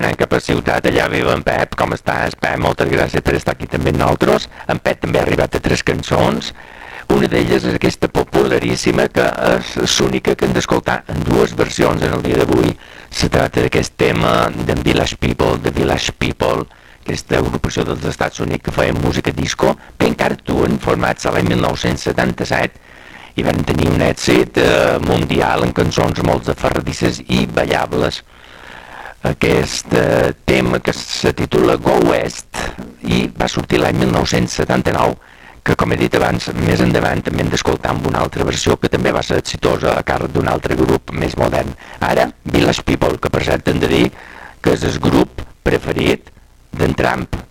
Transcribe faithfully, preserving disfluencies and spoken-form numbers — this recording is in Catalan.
anem cap a ciutat, allà viu en Pep. Com estàs, Pep? Moltes gràcies per estar aquí també amb nosaltres. En Pep també ha arribat a tres cançons. Una d'elles és aquesta popularíssima, que és l'única que hem d'escoltar en dues versions en el dia d'avui. Se trata d'aquest tema de Village People, de Village People, aquesta agrupació dels Estats Units que feien música disco, que encara actuen, formats l'any mil nou-cents setanta-set, i van tenir un èxit eh, mundial en cançons molt aferradisses i ballables. Aquest eh, tema que se titula Go West i va sortir l'any mil nou-cents setanta-nou, que com he dit abans, més endavant també hem d'escoltar amb una altra versió que també va ser exitosa a càrrec d'un altre grup més modern. Ara, Village People, que per cert hem de dir que és el grup preferit d'en Trump.